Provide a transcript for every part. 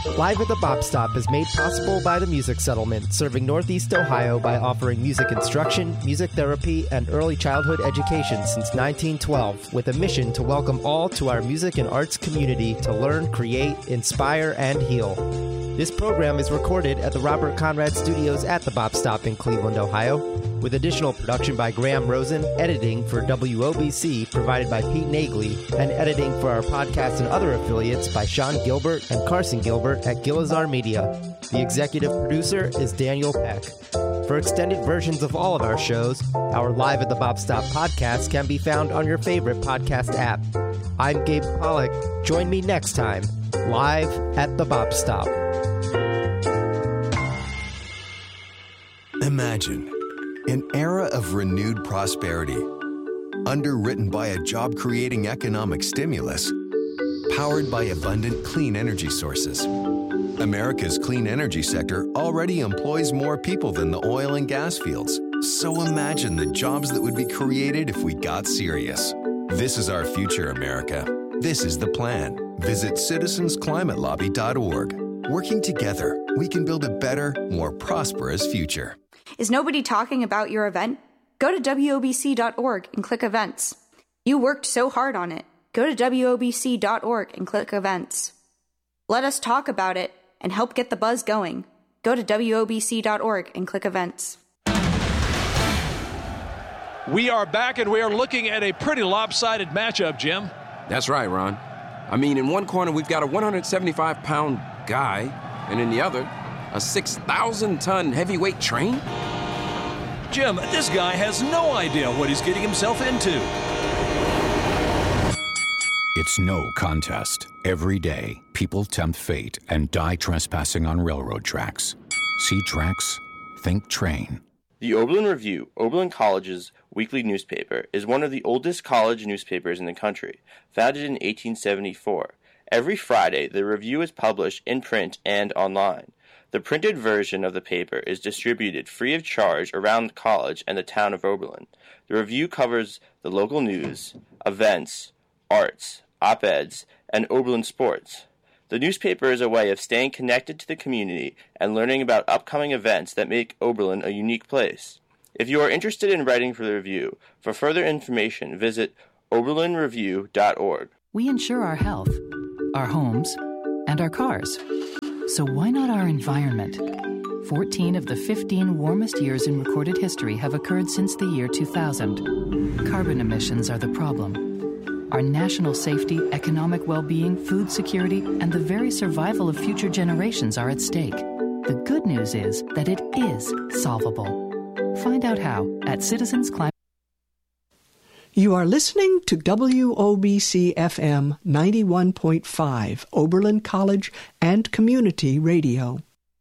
Live at the Bop Stop is made possible by the Music Settlement, serving Northeast Ohio by offering music instruction, music therapy, and early childhood education since 1912, with a mission to welcome all to our music and arts community to learn, create, inspire, and heal. This program is recorded at the Robert Conrad Studios at the Bop Stop in Cleveland, Ohio, with additional production by Graham Rosen, editing for WOBC provided by Pete Nagley, and editing for our podcast and other affiliates by Sean Gilbert and Carson Gilbert at Gilizar Media. The executive producer is Daniel Peck. For extended versions of all of our shows, our Live at the Bop Stop podcast can be found on your favorite podcast app. I'm Gabe Pollock. Join me next time, live at the Bop Stop. Imagine an era of renewed prosperity, underwritten by a job-creating economic stimulus, powered by abundant clean energy sources. America's clean energy sector already employs more people than the oil and gas fields. So imagine the jobs that would be created if we got serious. This is our future, America. This is the plan. Visit citizensclimatelobby.org. Working together, we can build a better, more prosperous future. Is nobody talking about your event? Go to WOBC.org and click Events. You worked so hard on it. Go to WOBC.org and click Events. Let us talk about it and help get the buzz going. Go to WOBC.org and click Events. We are back, and we are looking at a pretty lopsided matchup, Jim. That's right, Ron. I mean, in one corner, we've got a 175-pound guy, and in the other, a 6,000-ton heavyweight train? Jim, this guy has no idea what he's getting himself into. It's no contest. Every day, people tempt fate and die trespassing on railroad tracks. See tracks, think train. The Oberlin Review, Oberlin College's weekly newspaper, is one of the oldest college newspapers in the country, founded in 1874. Every Friday, the review is published in print and online. The printed version of the paper is distributed free of charge around the college and the town of Oberlin. The review covers the local news, events, arts, op-eds, and Oberlin sports. The newspaper is a way of staying connected to the community and learning about upcoming events that make Oberlin a unique place. If you are interested in writing for the review, for further information, visit oberlinreview.org. We insure our health, our homes, and our cars. So why not our environment? 14 of the 15 warmest years in recorded history have occurred since the year 2000. Carbon emissions are the problem. Our national safety, economic well-being, food security, and the very survival of future generations are at stake. The good news is that it is solvable. Find out how at Citizens Climate. You are listening to WOBC-FM 91.5, Oberlin College and Community Radio.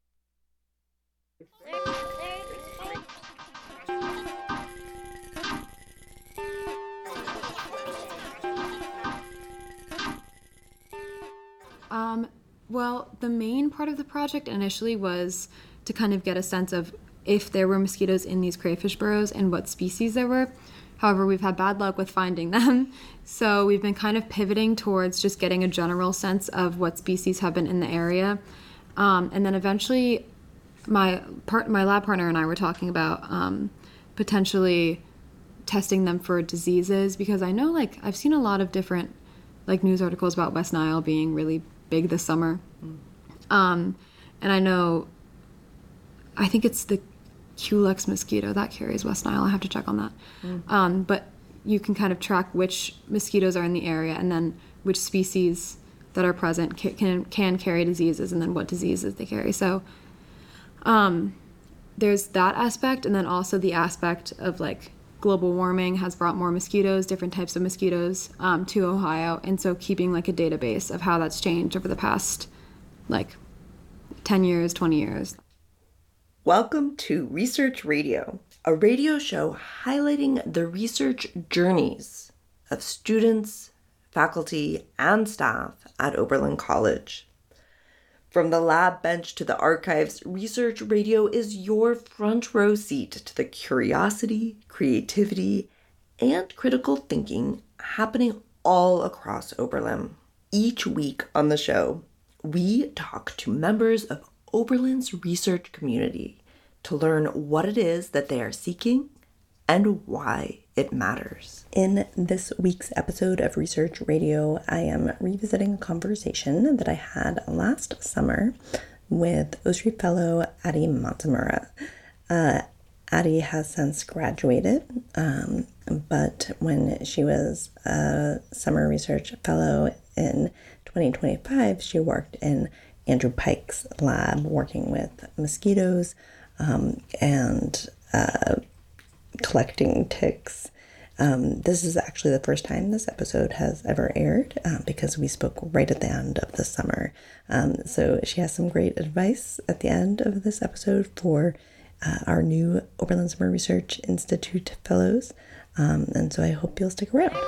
Well, the main part of the project initially was to kind of get a sense of if there were mosquitoes in these crayfish burrows and what species there were. However, we've had bad luck with finding them, so we've been kind of pivoting towards just getting a general sense of what species have been in the area. And then eventually, my lab partner and I were talking about potentially testing them for diseases, because I know, I've seen a lot of different, news articles about West Nile being really big this summer. And I think it's the Culex mosquito that carries West Nile. I have to check on that. But you can kind of track which mosquitoes are in the area and then which species that are present can carry diseases and then what diseases they carry. So there's that aspect, and then also the aspect of global warming has brought more mosquitoes, different types of mosquitoes to Ohio, and so keeping a database of how that's changed over the past 10 years, 20 years. Welcome to Research Radio, a radio show highlighting the research journeys of students, faculty, and staff at Oberlin College. From the lab bench to the archives, Research Radio is your front row seat to the curiosity, creativity, and critical thinking happening all across Oberlin. Each week on the show, we talk to members of Oberlin's research community to learn what it is that they are seeking and why it matters. In this week's episode of Research Radio, I am revisiting a conversation that I had last summer with OSRE Fellow Adi Matsumura. Adi has since graduated, but when she was a summer research fellow in 2025, she worked in Andrew Pike's lab working with mosquitoes and collecting ticks. This is actually the first time this episode has ever aired because we spoke right at the end of the summer. So she has some great advice at the end of this episode for our new Oberlin Summer Research Institute fellows. And so I hope you'll stick around.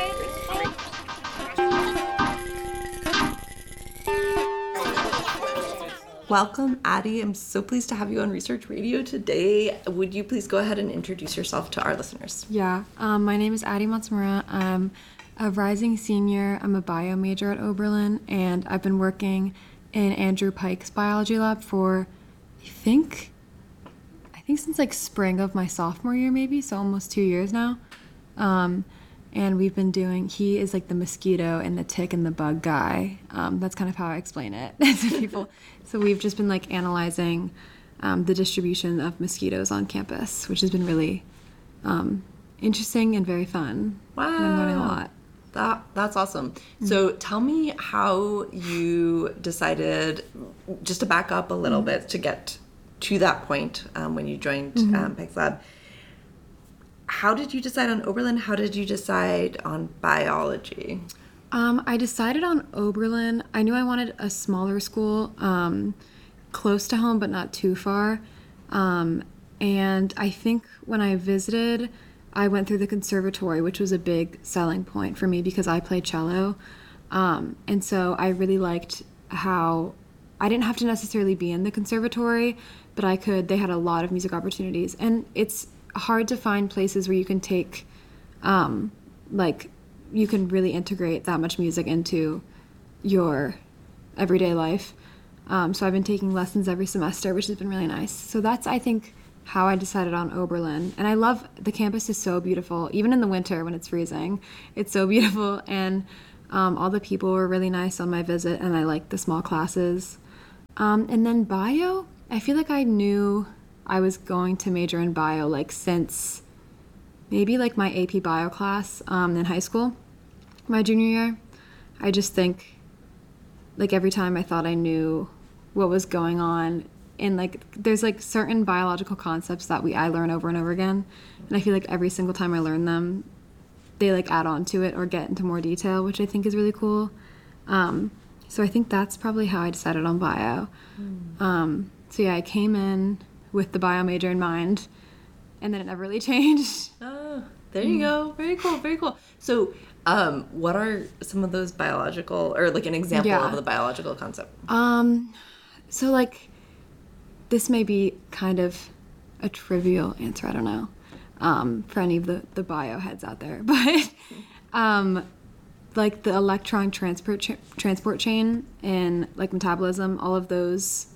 Welcome, Adi. I'm so pleased to have you on Research Radio today. Would you please go ahead and introduce yourself to our listeners? Yeah, my name is Adi Matsumura. I'm a rising senior. I'm a bio major at Oberlin, and I've been working in Andrew Pike's biology lab for, I think since like spring of my sophomore year, maybe, so almost 2 years now. And we've been doing, he is like the mosquito and the tick and the bug guy. That's kind of how I explain it to people. So we've just been like analyzing the distribution of mosquitoes on campus, which has been really interesting and very fun. Wow. And I'm learning a lot. That's awesome. So tell me how you decided, just to back up a little bit to get to that point when you joined Pike's lab. How did you decide on Oberlin? How did you decide on biology? I decided on Oberlin. I knew I wanted a smaller school, close to home but not too far. And I think when I visited, I went through the conservatory, which was a big selling point for me because I play cello. And so I really liked how I didn't have to necessarily be in the conservatory, but they had a lot of music opportunities. And it's hard to find places where you can take, you can really integrate that much music into your everyday life. So I've been taking lessons every semester, which has been really nice. So that's, I think, how I decided on Oberlin. And I love, the campus is so beautiful, even in the winter when it's freezing. It's so beautiful. And all the people were really nice on my visit, and I liked the small classes. And then bio, I feel like I knew I was going to major in bio since maybe my AP bio class in high school, my junior year. I just think every time I thought I knew what was going on in there's certain biological concepts that I learn over and over again, and I feel like every single time I learn them, they add on to it or get into more detail, which I think is really cool. So I think that's probably how I decided on bio. So yeah, I came in with the bio major in mind, and then it never really changed. Oh, there you go. Very cool, very cool. So what are some of those biological, or an example of the biological concept? So this may be kind of a trivial answer, I don't know, for any of the bio heads out there, but the electron transport chain in metabolism, all of those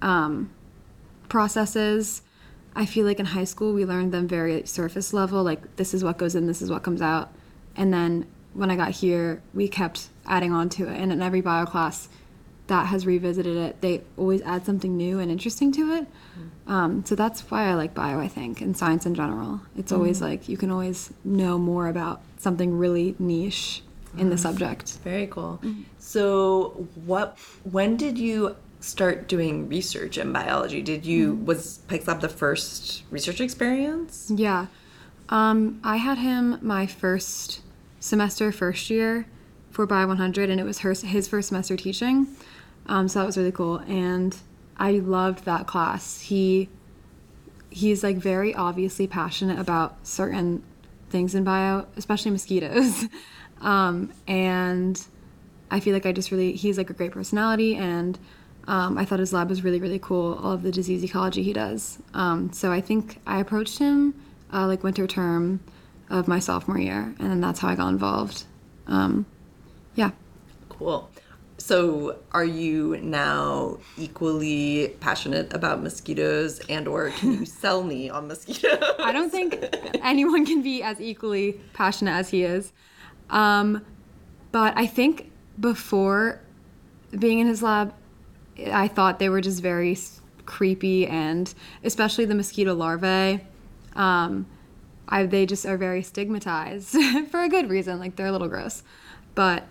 processes, I feel in high school we learned them very surface level, this is what goes in, this is what comes out. And then when I got here, we kept adding on to it, and in every bio class that has revisited it, they always add something new and interesting to it. So that's why I like bio, I think, and science in general. It's always you can always know more about something really niche in the subject. Very cool. So when did you start doing research in biology? Was Pike's Lab the first research experience? Yeah. I had him my first year for Bio 100, and it was his first semester teaching. So that was really cool, and I loved that class. He's very obviously passionate about certain things in bio, especially mosquitoes. And I feel he's a great personality, and I thought his lab was really, really cool, all of the disease ecology he does. So I think I approached him winter term of my sophomore year, and then that's how I got involved. Yeah. Cool. So are you now equally passionate about mosquitoes, and or can you sell me on mosquitoes? I don't think anyone can be as equally passionate as he is. But I think before being in his lab, I thought they were just very creepy, and especially the mosquito larvae. They just are very stigmatized for a good reason. Like, they're a little gross. But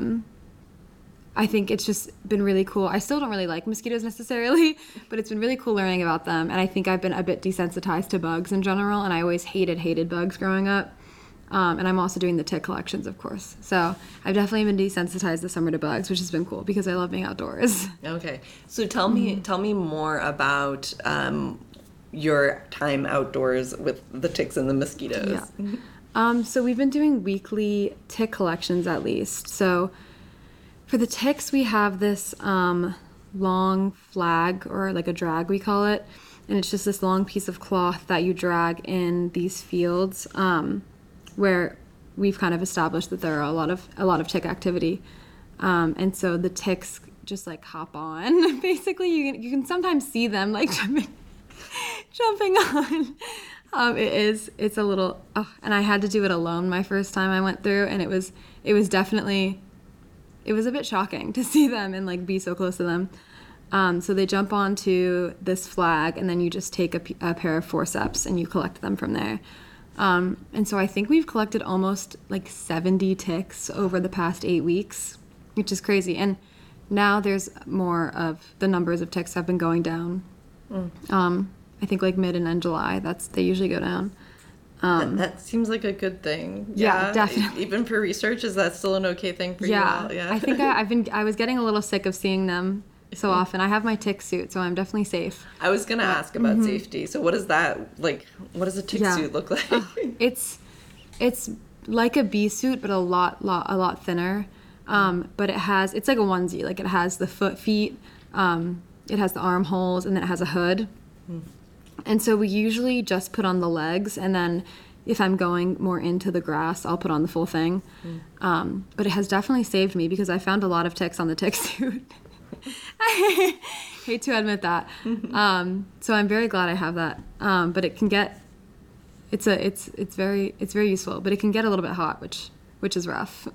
I think it's just been really cool. I still don't really like mosquitoes necessarily, but it's been really cool learning about them. And I think I've been a bit desensitized to bugs in general, and I always hated bugs growing up. And I'm also doing the tick collections, of course. So I've definitely been desensitized this summer to bugs, which has been cool because I love being outdoors. Okay. So tell me more about your time outdoors with the ticks and the mosquitoes. Yeah. So we've been doing weekly tick collections at least. So for the ticks, we have this long flag, or like a drag we call it, and it's just this long piece of cloth that you drag in these fields where we've kind of established that there are a lot of tick activity, and so the ticks just like hop on. Basically, you can sometimes see them like jumping on. It's a little, and I had to do it alone my first time I went through, and it was definitely. It was a bit shocking to see them and like be so close to them. So they jump onto this flag, and then you just take a pair of forceps and you collect them from there. And so I think we've collected almost like 70 ticks over the past 8 weeks, which is crazy. And now there's more of the numbers of ticks have been going down. I think like mid and end July, they usually go down. That seems like a good thing. Yeah, definitely. Even for research, is that still an okay thing for you all? Yeah, I think I was getting a little sick of seeing them so often. I have my tick suit, so I'm definitely safe. I was gonna ask about safety. So what is that like? What does a tick suit look like? It's like a bee suit, but a lot thinner. But it's like a onesie. Like, it has the feet, it has the armholes, and then it has a hood. And so we usually just put on the legs, and then if I'm going more into the grass, I'll put on the full thing. But it has definitely saved me because I found a lot of ticks on the tick suit. I hate to admit that. So I'm very glad I have that. But it can get, it's very useful, but it can get a little bit hot, which is rough.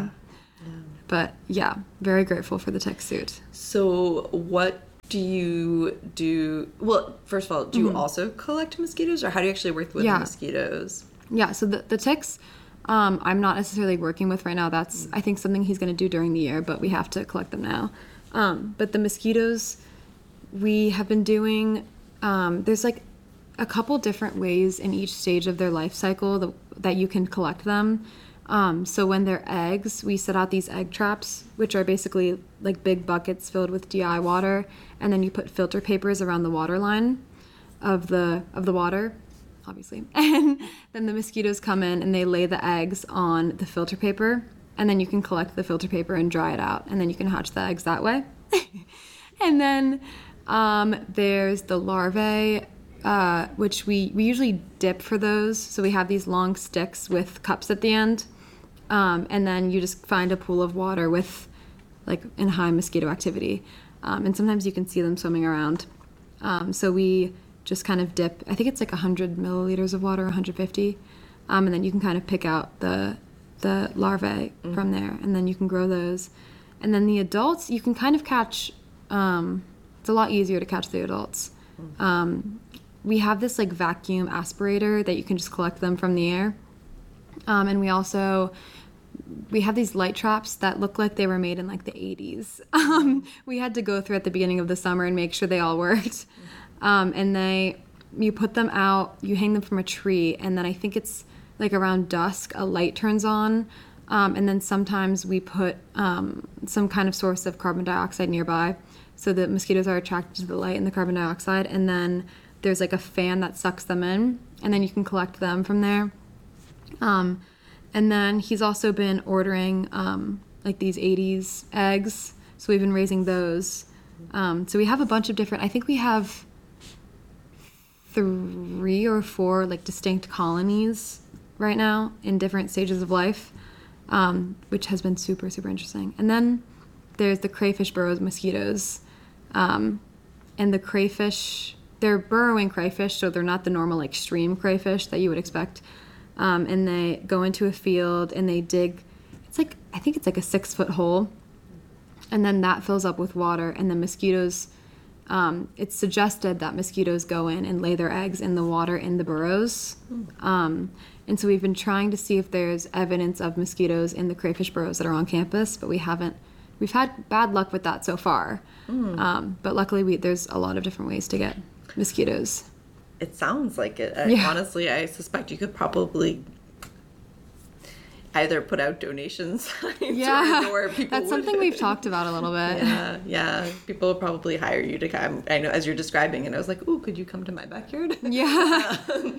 But yeah, very grateful for the tick suit. So what do you do? Well, first of all, do you also collect mosquitoes, or how do you actually work with the mosquitoes? Yeah, so the ticks, I'm not necessarily working with right now. That's, I think, something he's going to do during the year, but we have to collect them now. But the mosquitoes, we have been doing, there's like a couple different ways in each stage of their life cycle that you can collect them. So when they're eggs, we set out these egg traps, which are basically like big buckets filled with DI water, and then you put filter papers around the water line of the water, obviously. And then the mosquitoes come in and they lay the eggs on the filter paper, and then you can collect the filter paper and dry it out, and then you can hatch the eggs that way. And then there's the larvae, which we usually dip for those. So we have these long sticks with cups at the end. And then you just find a pool of water with, like, in high mosquito activity. And sometimes you can see them swimming around. So we just kind of dip, I think it's like 100 milliliters of water, 150. And then you can kind of pick out the larvae from there, and then you can grow those. And then the adults, you can kind of catch, it's a lot easier to catch the adults. We have this like vacuum aspirator that you can just collect them from the air. And we have these light traps that look like they were made in like the 80s. We had to go through at the beginning of the summer and make sure they all worked. And you put them out, you hang them from a tree, and then I think it's like around dusk, a light turns on. And then sometimes we put some kind of source of carbon dioxide nearby, so the mosquitoes are attracted to the light and the carbon dioxide. And then there's like a fan that sucks them in, and then you can collect them from there. And then he's also been ordering like these 80s eggs, so we've been raising those. So we have a bunch of different, I think we have 3 or 4 like distinct colonies right now in different stages of life, which has been super, super interesting. And then there's the crayfish burrows mosquitoes. And the crayfish, they're burrowing crayfish, so they're not the normal like stream crayfish that you would expect. And they go into a field and they dig, I think it's like a 6-foot hole. And then that fills up with water, and the mosquitoes, it's suggested that mosquitoes go in and lay their eggs in the water in the burrows. And so we've been trying to see if there's evidence of mosquitoes in the crayfish burrows that are on campus, but we've had bad luck with that so far. But luckily there's a lot of different ways to get mosquitoes. It sounds like it. Yeah. Honestly, I suspect you could probably either put out donations or people that's something we've talked about a little bit. Yeah. People will probably hire you to come. I know, as you're describing it, I was like, ooh, could you come to my backyard? Yeah.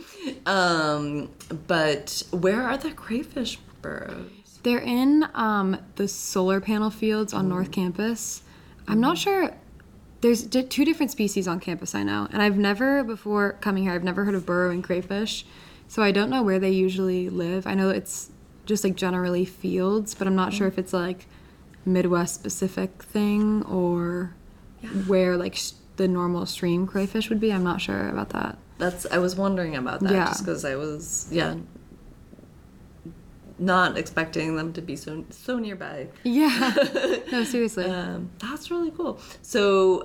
But where are the crayfish burrows? They're in the solar panel fields on North Campus. I'm not sure. There's 2 different species on campus, I know. And before coming here, I've never heard of burrowing crayfish. So I don't know where they usually live. I know it's just like generally fields, but I'm not sure if it's like Midwest specific thing or where like the normal stream crayfish would be. I'm not sure about that. I was wondering about that just because I was not expecting them to be so nearby. Yeah. No, seriously. That's really cool. So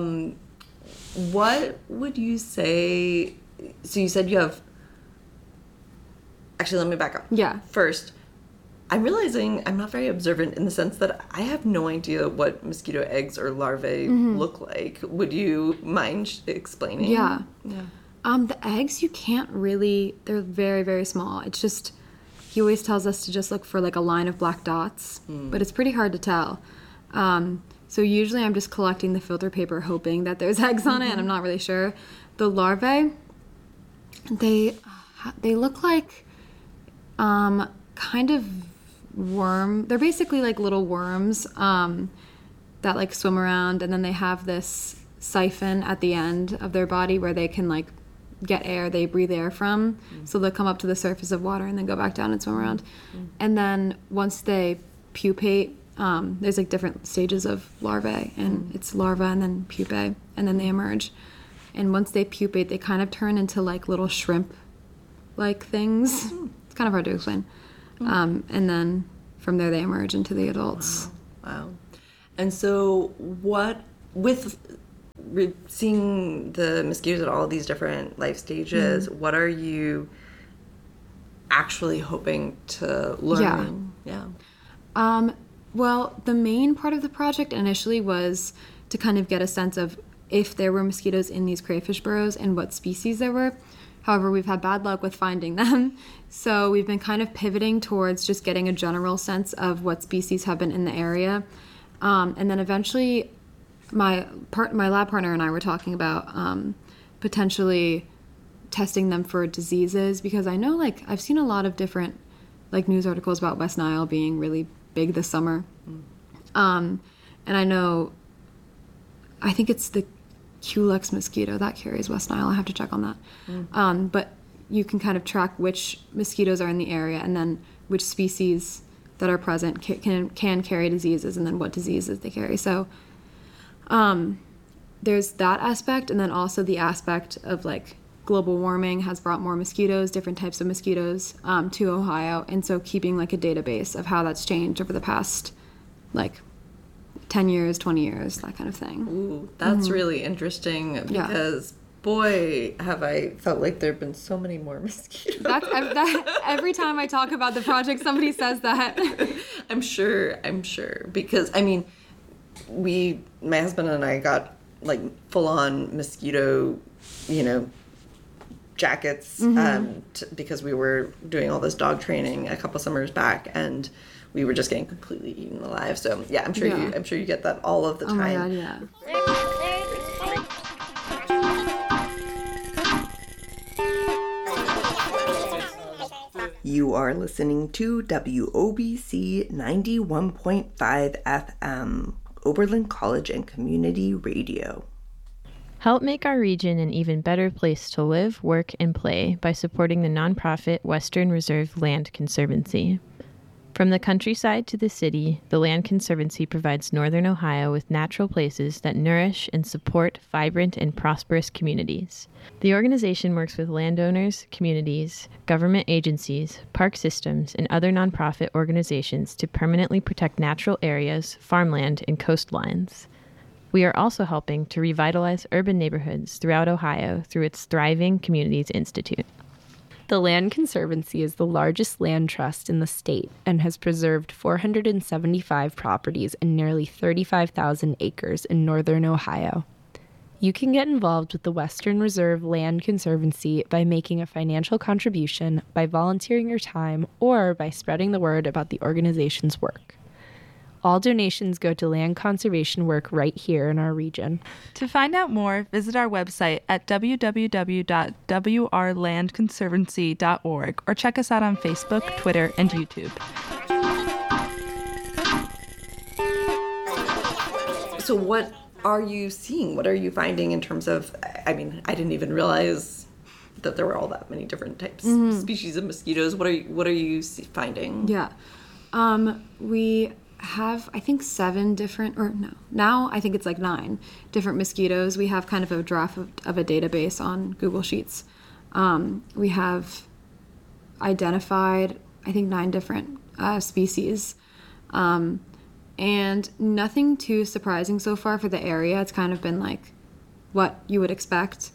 what would you say, so you said you have, actually, let me back up. Yeah. First, I'm realizing I'm not very observant in the sense that I have no idea what mosquito eggs or larvae look like. Would you mind explaining? Yeah. The eggs, you can't really, they're very, very small. It's just, he always tells us to just look for like a line of black dots, but it's pretty hard to tell. So usually I'm just collecting the filter paper hoping that there's eggs on it, and I'm not really sure. The larvae, they look like kind of worm. They're basically like little worms that like swim around, and then they have this siphon at the end of their body where they can like get air, they breathe air from. So they'll come up to the surface of water and then go back down and swim around. And then once they pupate, there's like different stages of larvae, and it's larva and then pupae, and then they emerge. And once they pupate, they kind of turn into like little shrimp like things. It's kind of hard to explain. And then from there they emerge into the adults. Wow. And so what, with seeing the mosquitoes at all of these different life stages, what are you actually hoping to learn? Well, the main part of the project initially was to kind of get a sense of if there were mosquitoes in these crayfish burrows and what species there were. However, we've had bad luck with finding them. So we've been kind of pivoting towards just getting a general sense of what species have been in the area. And then eventually my lab partner and I were talking about potentially testing them for diseases, because I know like I've seen a lot of different like news articles about West Nile being really big this summer. And I think it's the Culex mosquito that carries West Nile. I have to check on that. But you can kind of track which mosquitoes are in the area and then which species that are present can carry diseases, and then what diseases they carry. So there's that aspect, and then also the aspect of like global warming has brought more mosquitoes, different types of mosquitoes to Ohio, and so keeping like a database of how that's changed over the past like 10 years, 20 years, that kind of thing. Ooh, that's really interesting, because boy, have I felt like there have been so many more mosquitoes. Every time I talk about the project, somebody says that. I'm sure, because I mean, my husband and I got like full-on mosquito, jackets because we were doing all this dog training a couple summers back, and we were just getting completely eaten alive. So yeah, I'm sure you get that all of the time. Oh my God, yeah. You are listening to WOBC 91.5 FM, Oberlin College and Community Radio. Help make our region an even better place to live, work, and play by supporting the nonprofit Western Reserve Land Conservancy. From the countryside to the city, the Land Conservancy provides Northern Ohio with natural places that nourish and support vibrant and prosperous communities. The organization works with landowners, communities, government agencies, park systems, and other nonprofit organizations to permanently protect natural areas, farmland, and coastlines. We are also helping to revitalize urban neighborhoods throughout Ohio through its Thriving Communities Institute. The Land Conservancy is the largest land trust in the state and has preserved 475 properties and nearly 35,000 acres in northern Ohio. You can get involved with the Western Reserve Land Conservancy by making a financial contribution, by volunteering your time, or by spreading the word about the organization's work. All donations go to land conservation work right here in our region. To find out more, visit our website at www.wrlandconservancy.org or check us out on Facebook, Twitter, and YouTube. So what are you seeing? What are you finding in terms of, I mean, I didn't even realize that there were all that many different types, species of mosquitoes. What are you finding? Yeah. We have, I think, 7 different, or no, now I think it's like 9 different mosquitoes. We have kind of a draft of a database on Google Sheets. We have identified, I think, 9 different species. And nothing too surprising so far for the area. It's kind of been like what you would expect.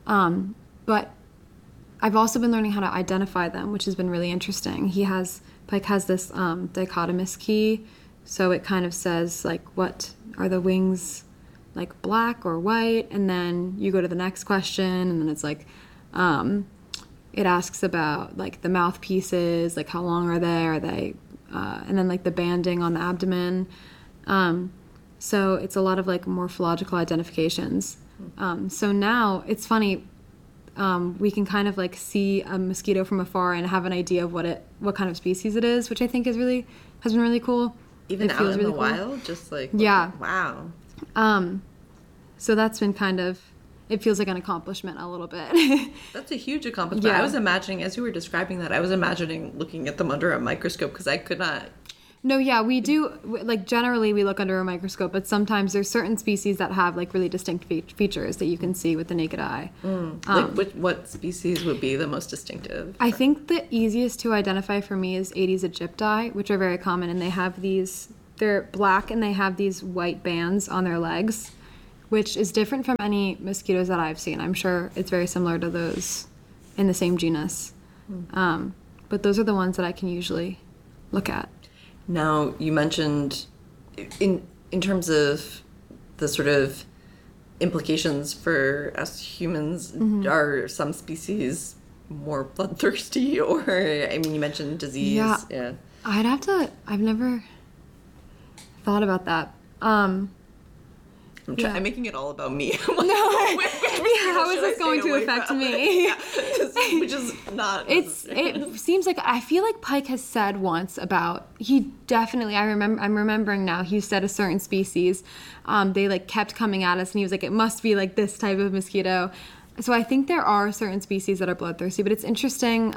But I've also been learning how to identify them, which has been really interesting. Pike has this dichotomous key, so it kind of says, like, what are the wings, like, black or white? And then you go to the next question, and then it's like, it asks about, like, the mouthpieces, like, how long are they? Are they, and then, like, the banding on the abdomen. So it's a lot of, like, morphological identifications. So now, it's funny, we can kind of, like, see a mosquito from afar and have an idea of what kind of species it is, which I think has been really cool. Even out in the wild? Just like, yeah. Wow. So that's been kind of, it feels like an accomplishment a little bit. That's a huge accomplishment. Yeah. I was imagining, as you were describing that, I was imagining looking at them under a microscope because I could not. No, yeah, we do, like, generally we look under a microscope, but sometimes there's certain species that have, like, really distinct features that you can see with the naked eye. Like, what species would be the most distinctive? I think the easiest to identify for me is Aedes aegypti, which are very common, and they have they're black and they have these white bands on their legs, which is different from any mosquitoes that I've seen. I'm sure it's very similar to those in the same genus. But those are the ones that I can usually look at. Now, you mentioned, in terms of the sort of implications for us humans, are some species more bloodthirsty? Or, I mean, you mentioned disease. Yeah. I've never thought about that. I'm making it all about me. How is this going to affect me? Which is not. It seems like, I feel like Pike has said once about, I'm remembering now, he said a certain species, they, like, kept coming at us, and he was like, it must be, like, this type of mosquito. So I think there are certain species that are bloodthirsty, but it's interesting.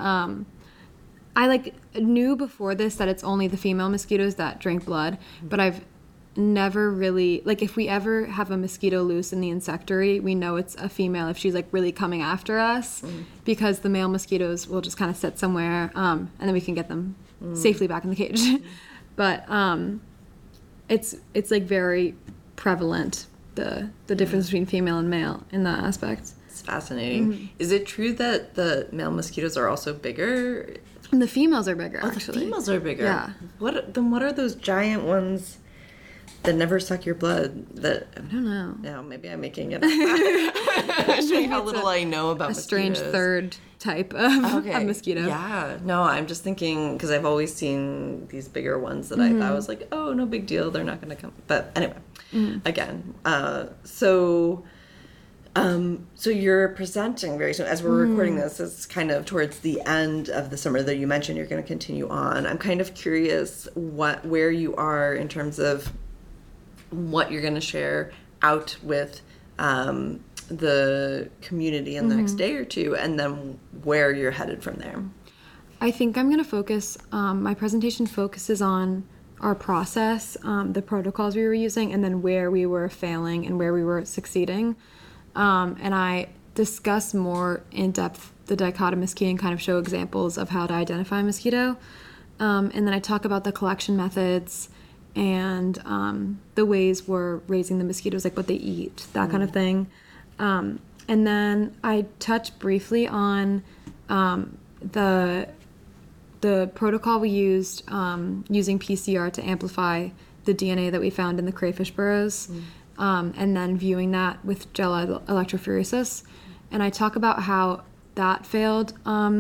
I, like, knew before this that it's only the female mosquitoes that drink blood, but I've never really, like, if we ever have a mosquito loose in the insectary, we know it's a female if she's, like, really coming after us, because the male mosquitoes will just kind of sit somewhere, and then we can get them safely back in the cage. But it's like very prevalent, the difference between female and male in that aspect. It's fascinating. Is it true that the male mosquitoes are also bigger? And the females are bigger, actually. The females are bigger. Yeah. What are those giant ones that never suck your blood? That I don't know. Yeah, maybe I'm making it up. Showing how little I know about mosquitoes. Strange third type of mosquito. Yeah. No, I'm just thinking, because I've always seen these bigger ones that I thought was like, oh, no big deal, they're not going to come. But anyway, again, so you're presenting very soon. As we're recording this, it's kind of towards the end of the summer that you mentioned you're going to continue on. I'm kind of curious where you are in terms of what you're going to share out with the community in the next day or two, and then where you're headed from there. I think I'm going to focus, my presentation focuses on our process, the protocols we were using, and then where we were failing and where we were succeeding. And I discuss more in depth the dichotomous key and kind of show examples of how to identify a mosquito. And then I talk about the collection methods and the ways we're raising the mosquitoes, like what they eat, that kind of thing. And then I touch briefly on the protocol we used using PCR to amplify the DNA that we found in the crayfish burrows, and then viewing that with gel electrophoresis. And I talk about how that failed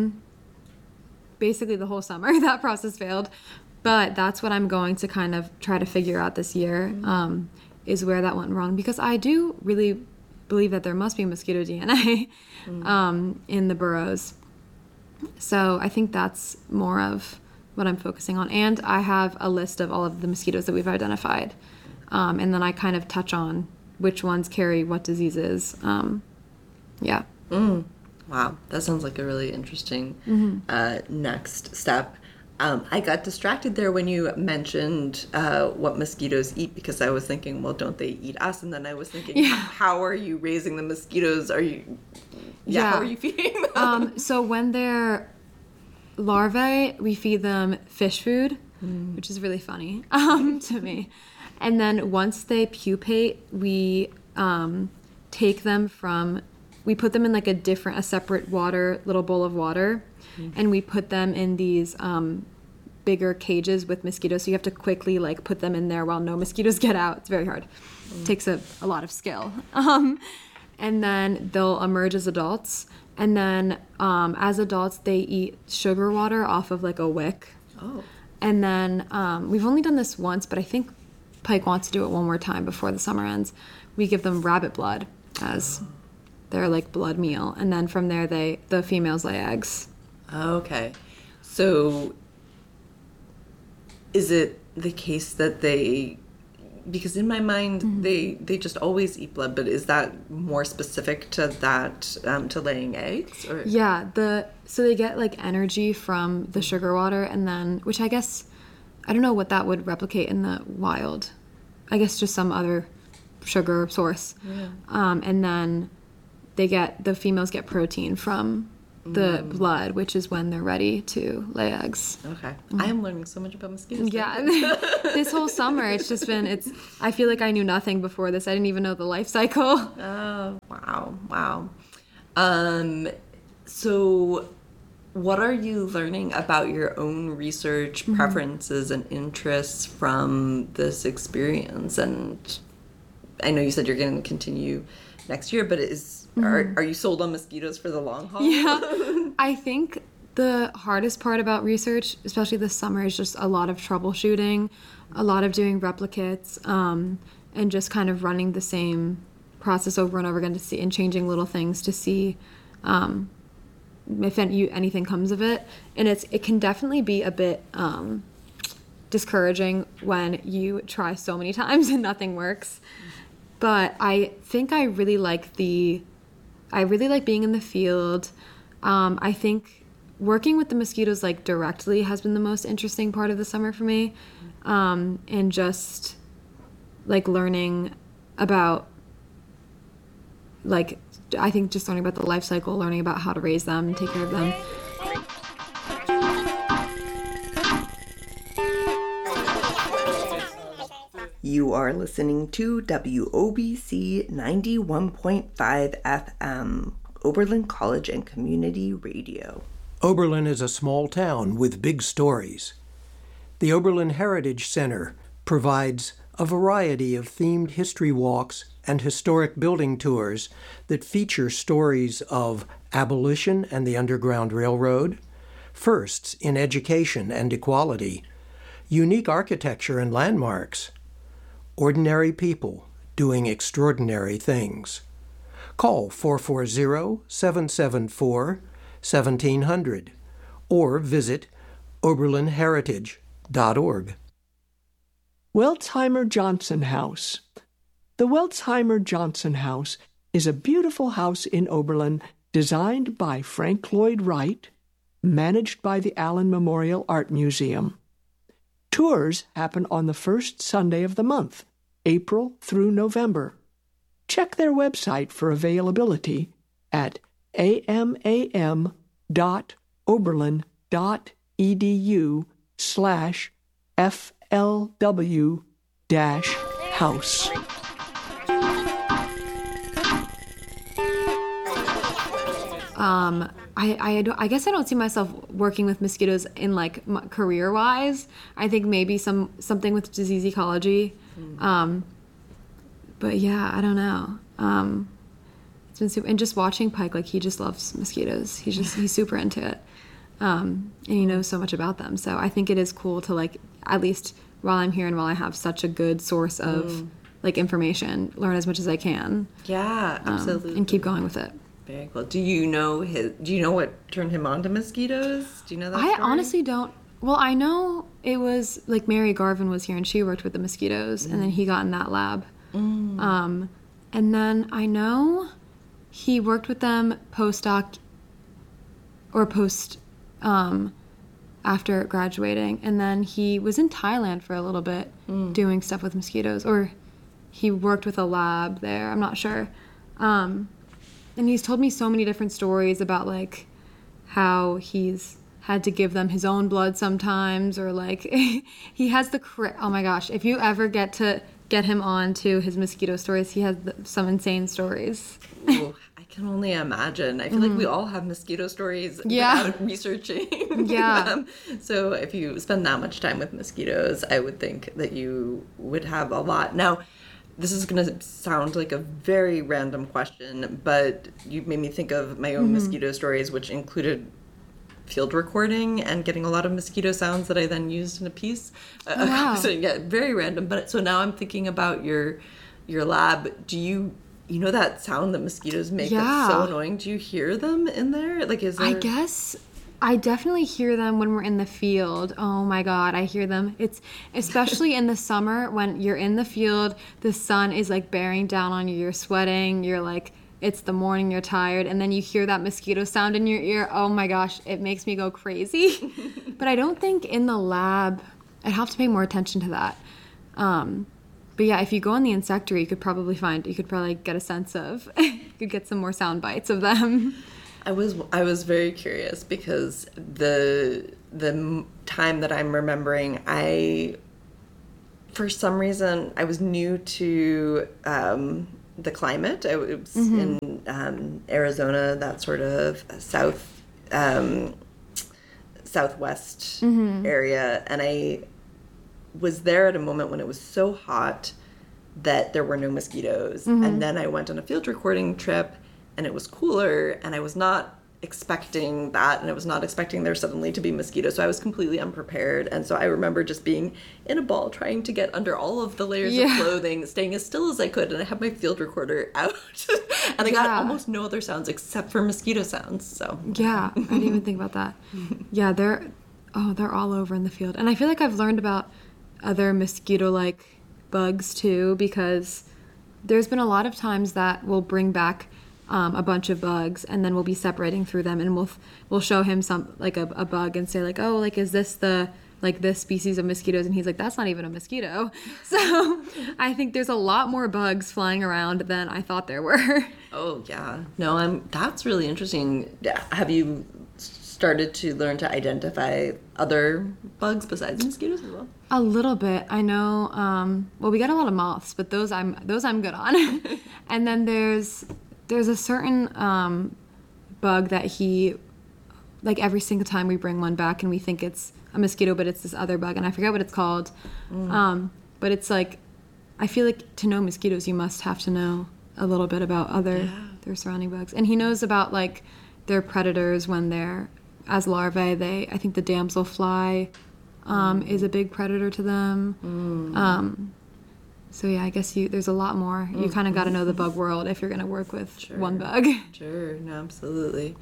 basically the whole summer. That process failed. But that's what I'm going to kind of try to figure out this year, is where that went wrong. Because I do really believe that there must be mosquito DNA in the burrows. So I think that's more of what I'm focusing on. And I have a list of all of the mosquitoes that we've identified. And then I kind of touch on which ones carry what diseases. Yeah. Wow, that sounds like a really interesting next step. I got distracted there when you mentioned what mosquitoes eat, because I was thinking, well, don't they eat us? And then I was thinking, how are you raising the mosquitoes? How are you feeding them? So when they're larvae, we feed them fish food, which is really funny to me. And then once they pupate, we take them we put them in like a separate little bowl of water, and we put them in these bigger cages with mosquitoes. So you have to quickly like put them in there while no mosquitoes get out. It's very hard. It takes a lot of skill. And then they'll emerge as adults. And then as adults, they eat sugar water off of like a wick. Oh. And then we've only done this once, but I think Pike wants to do it one more time before the summer ends. We give them rabbit blood as their like blood meal. And then from there, the females lay eggs. Okay. So is it the case that because in my mind, they just always eat blood, but is that more specific to that, to laying eggs? Or? Yeah, so they get like energy from the sugar water, and then, which I guess, I don't know what that would replicate in the wild. I guess just some other sugar source. Yeah. And then the females get protein from the blood, which is when they're ready to lay eggs. Okay. I am learning so much about mosquitoes. Yeah. This whole summer, it's just been, I feel like I knew nothing before this. I didn't even know the life cycle. Oh, wow. So what are you learning about your own research preferences and interests from this experience? And I know you said you're going to continue next year, but are you sold on mosquitoes for the long haul? Yeah. I think the hardest part about research, especially this summer, is just a lot of troubleshooting, a lot of doing replicates, and just kind of running the same process over and over again to see, and changing little things to see if anything comes of it. And it can definitely be a bit discouraging when you try so many times and nothing works. But I think I really like being in the field. I think working with the mosquitoes like directly has been the most interesting part of the summer for me. And just like learning about I think just learning about the life cycle, learning about how to raise them and take care of them. You are listening to WOBC 91.5 FM, Oberlin College and Community Radio. Oberlin is a small town with big stories. The Oberlin Heritage Center provides a variety of themed history walks and historic building tours that feature stories of abolition and the Underground Railroad, firsts in education and equality, unique architecture and landmarks, ordinary people doing extraordinary things. Call 440-774-1700 or visit oberlinheritage.org. Weltzheimer Johnson House. The Weltzheimer Johnson House is a beautiful house in Oberlin designed by Frank Lloyd Wright, managed by the Allen Memorial Art Museum. Tours happen on the first Sunday of the month, April through November. Check their website for availability at amam.oberlin.edu/FLW-house. I guess I don't see myself working with mosquitoes in like career-wise. I think maybe something with disease ecology. But yeah, I don't know. It's been super, and just watching Pike, like he just loves mosquitoes. He's super into it. And he knows so much about them. So I think it is cool to like, at least while I'm here and while I have such a good source of like information, learn as much as I can. Yeah, absolutely. And keep going with it. Very cool. Do you know what turned him on to mosquitoes? Do you know that story? I honestly don't. Well, I know it was like Mary Garvin was here and she worked with the mosquitoes and then he got in that lab. And then I know he worked with them postdoc or after graduating, and then he was in Thailand for a little bit doing stuff with mosquitoes, or he worked with a lab there. I'm not sure. And he's told me so many different stories about like how he's had to give them his own blood sometimes, or like he has oh my gosh, if you ever get him on to his mosquito stories, he has some insane stories. Ooh, I can only imagine. I feel like we all have mosquito stories without researching them. So if you spend that much time with mosquitoes, I would think that you would have a lot. Now, this is going to sound like a very random question, but you made me think of my own mosquito stories, which included field recording and getting a lot of mosquito sounds that I then used in a piece. Wow. So yeah, very random. But so now I'm thinking about your lab. Do you know that sound that mosquitoes make that's so annoying? Do you hear them in there? Like, is there... I guess I definitely hear them when we're in the field. Oh my God, I hear them. It's especially in the summer when you're in the field, the sun is like bearing down on you, you're sweating, you're like, it's the morning, you're tired, and then you hear that mosquito sound in your ear. Oh my gosh, it makes me go crazy. But I don't think in the lab, I'd have to pay more attention to that. But yeah, if you go on the insectary, you could probably get a sense of, you could get some more sound bites of them. I was very curious because the time that I'm remembering, for some reason, I was new to the climate. I was in Arizona, that sort of southwest area, and I was there at a moment when it was so hot that there were no mosquitoes. And then I went on a field recording trip, and it was cooler, and I was not expecting that, and I was not expecting there suddenly to be mosquitoes, so I was completely unprepared. And so I remember just being in a ball trying to get under all of the layers of clothing, staying as still as I could, and I had my field recorder out and I got almost no other sounds except for mosquito sounds. So yeah, I didn't even think about that. Yeah, they're all over in the field. And I feel like I've learned about other mosquito-like bugs too, because there's been a lot of times that we'll bring back a bunch of bugs, and then we'll be separating through them, and we'll show him some like a bug and say like, oh, like is this this species of mosquitoes? And he's like, that's not even a mosquito. So I think there's a lot more bugs flying around than I thought there were. Oh yeah, no, that's really interesting. Have you started to learn to identify other bugs besides mosquitoes as well? A little bit. I know. Well, we got a lot of moths, but those I'm good on. And then there's a certain bug that he, like every single time we bring one back and we think it's a mosquito, but it's this other bug, and I forget what it's called. But it's like, I feel like to know mosquitoes, you must have to know a little bit about their surrounding bugs. And he knows about like their predators when they're, as larvae, I think the damselfly is a big predator to them. So yeah, I guess there's a lot more. You kind of got to know the bug world if you're going to work with one bug. Sure, no, absolutely.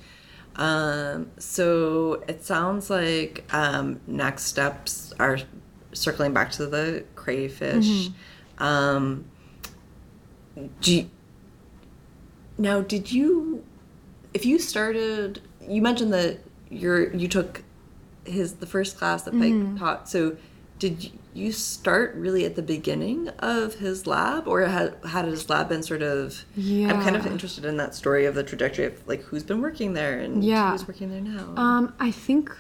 So it sounds like next steps are circling back to the crayfish. If you started, you mentioned that you took the first class that Pike taught. So did you start really at the beginning of his lab, or had his lab been sort of... Yeah. I'm kind of interested in that story of the trajectory of like who's been working there and who's working there now. I think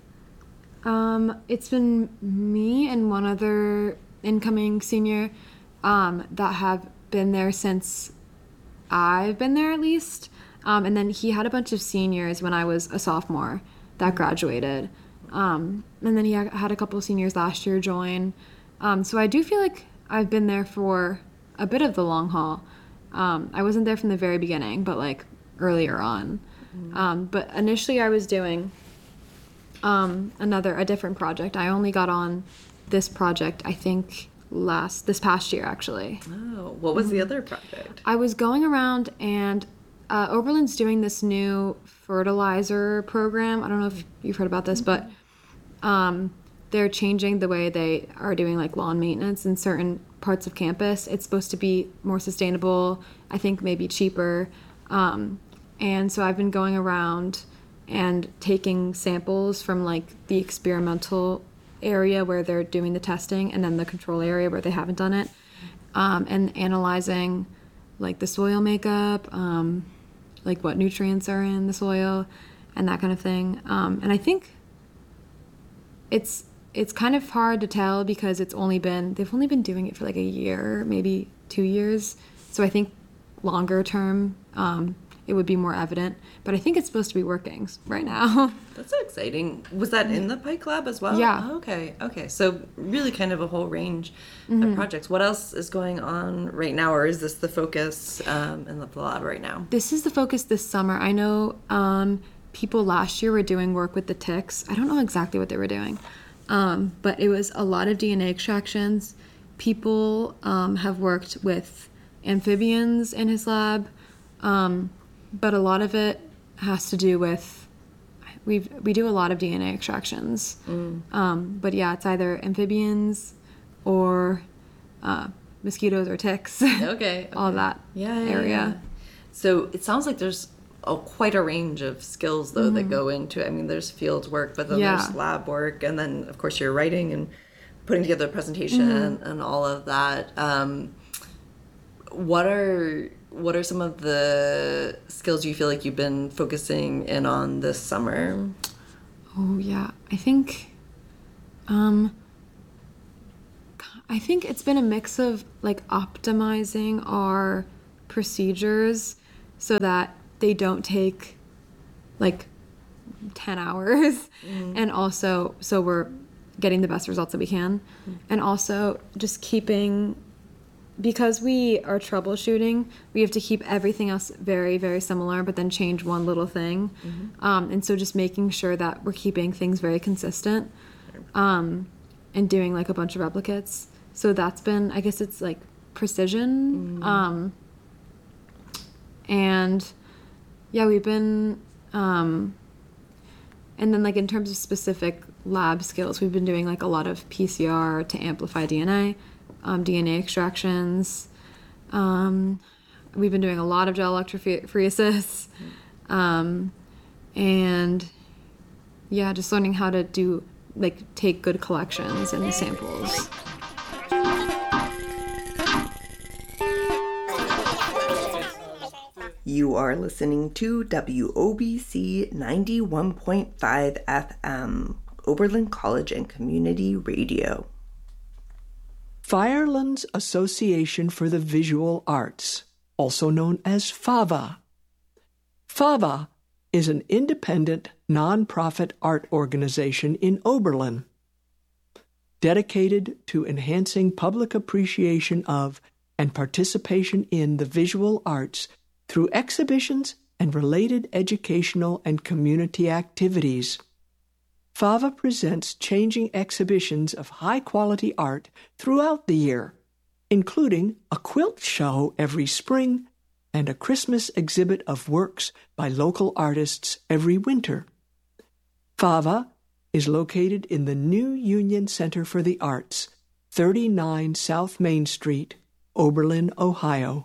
it's been me and one other incoming senior that have been there since I've been there, at least. And then he had a bunch of seniors when I was a sophomore that graduated. And then he had a couple of seniors last year join. So I do feel like I've been there for a bit of the long haul. I wasn't there from the very beginning, but like earlier on. But initially I was doing a different project. I only got on this project, I think, this past year, actually. Oh, what was the other project? I was going around, and Oberlin's doing this new fertilizer program. I don't know if you've heard about this, but they're changing the way they are doing like lawn maintenance in certain parts of campus. It's supposed to be more sustainable, I think maybe cheaper. And so I've been going around and taking samples from like the experimental area where they're doing the testing, and then the control area where they haven't done it, and analyzing like the soil makeup, like what nutrients are in the soil and that kind of thing. And I think it's kind of hard to tell because they've only been doing it for like a year, maybe 2 years. So I think longer term, it would be more evident, but I think it's supposed to be working right now. That's so exciting. Was that in the Pike Lab as well? Yeah. Oh, okay. So really kind of a whole range of projects. What else is going on right now, or is this the focus in the lab right now? This is the focus this summer. I know people last year were doing work with the ticks. I don't know exactly what they were doing, but it was a lot of DNA extractions. People have worked with amphibians in his lab, but a lot of it has to do with, we do a lot of DNA extractions. But yeah, it's either amphibians or mosquitoes or ticks. Okay. All that area. Yeah. So it sounds like there's quite a range of skills, though, that go into it. I mean, there's field work, but then there's lab work, and then, of course, you're writing and putting together a presentation and all of that. What are some of the skills you feel like you've been focusing in on this summer? Oh, yeah. I think it's been a mix of like optimizing our procedures so that they don't take like 10 hours and also so we're getting the best results that we can, and also just keeping, because we are troubleshooting, we have to keep everything else very, very similar, but then change one little thing. And so just making sure that we're keeping things very consistent, and doing like a bunch of replicates. So that's been, I guess it's like precision. And yeah, we've been, and then like in terms of specific lab skills, we've been doing like a lot of PCR to amplify DNA. DNA extractions. We've been doing a lot of gel electrophoresis, and yeah, just learning how to take good collections and samples. You are listening to WOBC 91.5 FM, Oberlin College and Community Radio. Firelands Association for the Visual Arts, also known as FAVA. FAVA is an independent, nonprofit art organization in Oberlin, dedicated to enhancing public appreciation of and participation in the visual arts through exhibitions and related educational and community activities. FAVA presents changing exhibitions of high-quality art throughout the year, including a quilt show every spring and a Christmas exhibit of works by local artists every winter. FAVA is located in the New Union Center for the Arts, 39 South Main Street, Oberlin, Ohio.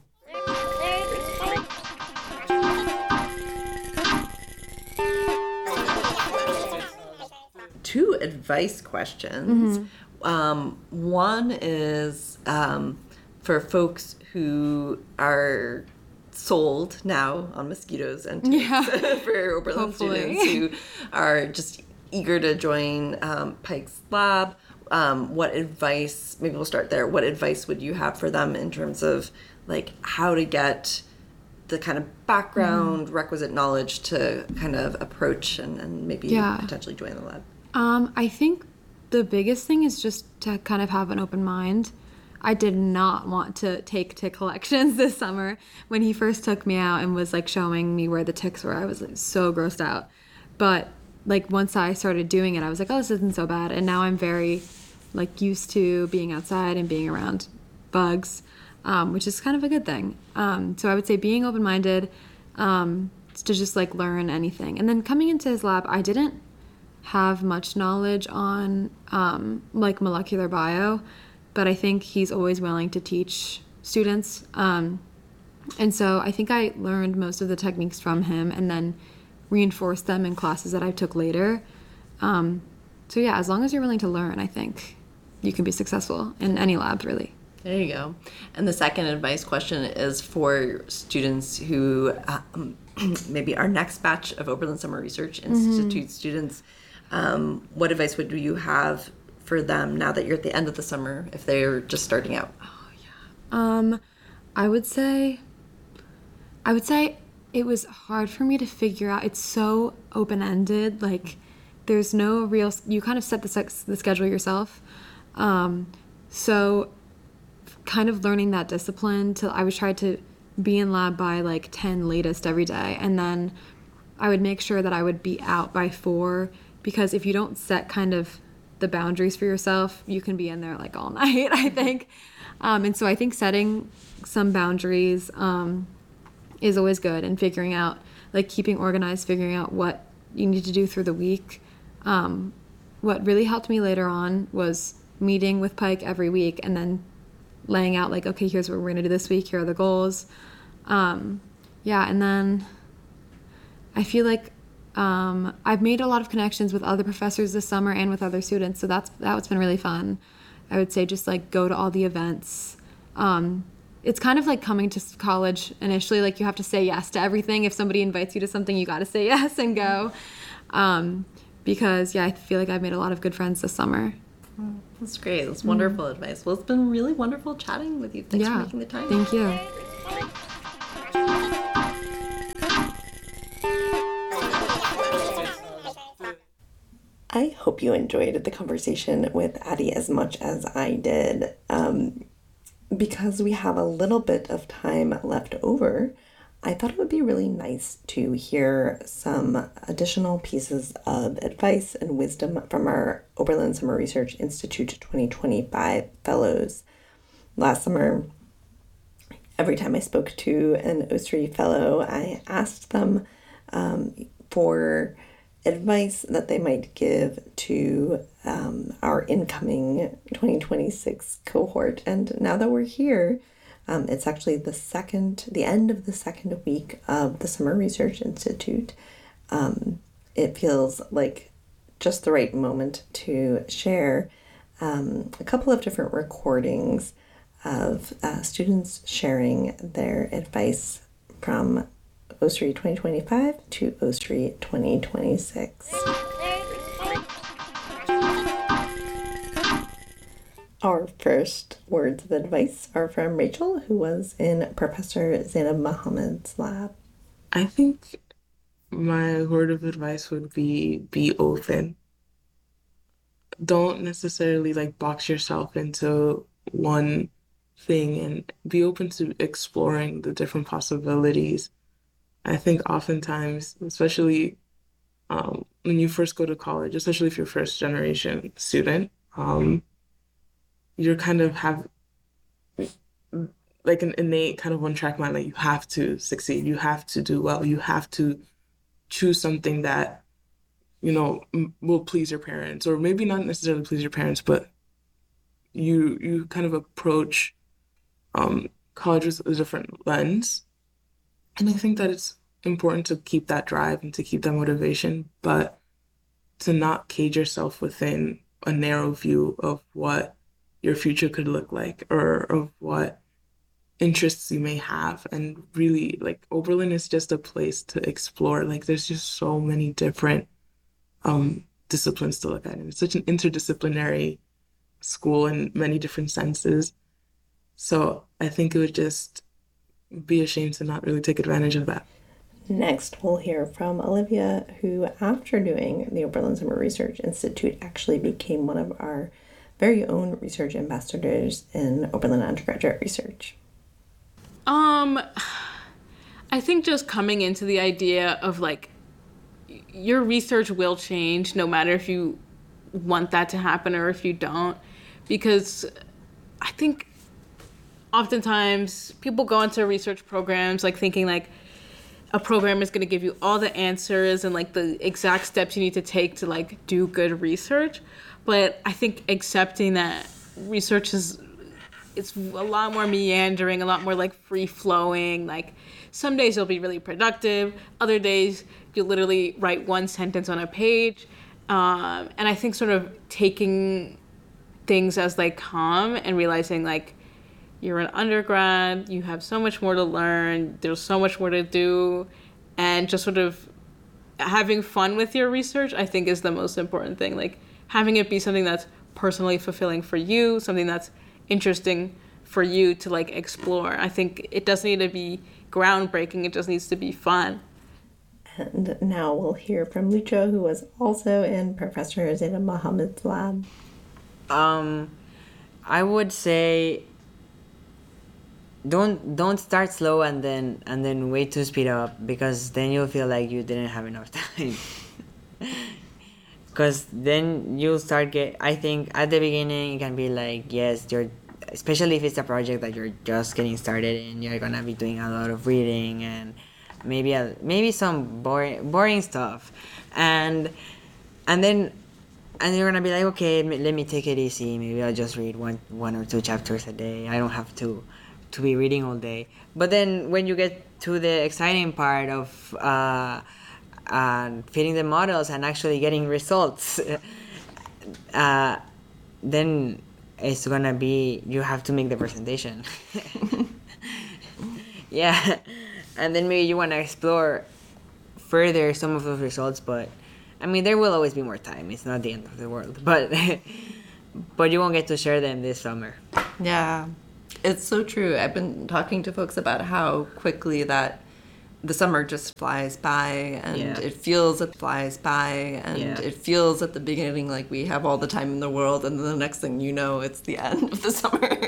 advice questions. One is for folks who are sold now on mosquitoes and ticks for Oberlin students who are just eager to join Pike's lab. What advice, maybe we'll start there, what advice would you have for them in terms of like how to get the kind of background, requisite knowledge to kind of approach and maybe potentially join the lab? I think the biggest thing is just to kind of have an open mind. I did not want to take tick collections this summer. When he first took me out and was like showing me where the ticks were, I was like so grossed out. But like once I started doing it, I was like, oh, this isn't so bad. And now I'm very like used to being outside and being around bugs, which is kind of a good thing. So I would say being open-minded, to just like learn anything. And then coming into his lab, I didn't have much knowledge on like molecular bio, but I think he's always willing to teach students. And so I think I learned most of the techniques from him and then reinforced them in classes that I took later. So yeah, as long as you're willing to learn, I think you can be successful in any lab, really. There you go. And the second advice question is for students who maybe our next batch of Oberlin Summer Research Institute students. What advice would you have for them now that you're at the end of the summer if they're just starting out? I would say it was hard for me to figure out. It's so open-ended. Like there's no real, you kind of set the schedule yourself. So kind of learning that discipline I would try to be in lab by like 10 latest every day. And then I would make sure that I would be out by 4, because if you don't set kind of the boundaries for yourself, you can be in there like all night, I think. And so I think setting some boundaries is always good, and figuring out, like keeping organized, figuring out what you need to do through the week. What really helped me later on was meeting with Pike every week and then laying out like, okay, here's what we're going to do this week. Here are the goals. And then I feel like I've made a lot of connections with other professors this summer and with other students. So that's been really fun. I would say just like go to all the events. It's kind of like coming to college initially, like you have to say yes to everything. If somebody invites you to something, you got to say yes and go. Because I feel like I've made a lot of good friends this summer. That's great. That's wonderful advice. Well, it's been really wonderful chatting with you. Thanks for making the time. Thank you. I hope you enjoyed the conversation with Addie as much as I did. Because we have a little bit of time left over, I thought it would be really nice to hear some additional pieces of advice and wisdom from our Oberlin Summer Research Institute 2025 fellows. Last summer, every time I spoke to an OSRE fellow, I asked them for advice that they might give to our incoming 2026 cohort. And now that we're here, it's actually the end of the second week of the Summer Research Institute. It feels like just the right moment to share a couple of different recordings of students sharing their advice from OSRE 2025 to OSRE 2026. Our first words of advice are from Rachel, who was in Professor Zainab Mohammed's lab. I think my word of advice would be open. Don't necessarily box yourself into one thing, and be open to exploring the different possibilities. I think oftentimes, especially when you first go to college, especially if you're a first generation student, you kind of have like an innate kind of one-track mind, like you have to succeed, you have to do well, you have to choose something that, will please your parents, or maybe not necessarily please your parents, but you kind of approach college with a different lens. And I think that it's important to keep that drive and to keep that motivation, but to not cage yourself within a narrow view of what your future could look like or of what interests you may have. And really, like, Oberlin is just a place to explore. Like, there's just so many different disciplines to look at. And it's such an interdisciplinary school in many different senses. So I think it would just be a shame to not really take advantage of that. Next, we'll hear from Olivia, who, after doing the Oberlin Summer Research Institute, actually became one of our very own research ambassadors in Oberlin undergraduate research. I think just coming into the idea of, like, your research will change no matter if you want that to happen or if you don't, because I think oftentimes people go into research programs like thinking like a program is going to give you all the answers and like the exact steps you need to take to like do good research. But I think accepting that research it's a lot more meandering, a lot more like free flowing. Like some days you'll be really productive, other days you'll literally write one sentence on a page. And I think sort of taking things as they come and realizing like you're an undergrad, you have so much more to learn, there's so much more to do, and just sort of having fun with your research, I think is the most important thing. Like having it be something that's personally fulfilling for you, something that's interesting for you to like explore. I think it doesn't need to be groundbreaking, it just needs to be fun. And now we'll hear from Lucha, who was also in Professor Zainab Mohammed's lab. I would say don't start slow and then wait to speed up, because then you'll feel like you didn't have enough time. Because then you'll start I think at the beginning it can be like, yes, especially if it's a project that you're just getting started in, you're gonna be doing a lot of reading and maybe some boring stuff, and then you're gonna be like, okay, let me take it easy. Maybe I'll just read one or two chapters a day. I don't have to be reading all day. But then when you get to the exciting part of fitting the models and actually getting results, then it's gonna be, you have to make the presentation. Yeah. And then maybe you want to explore further some of those results, but I mean, there will always be more time. It's not the end of the world, but you won't get to share them this summer. Yeah, it's so true. I've been talking to folks about how quickly that the summer just flies by, and it feels it flies by, and it feels at the beginning like we have all the time in the world, and then the next thing you know, it's the end of the summer.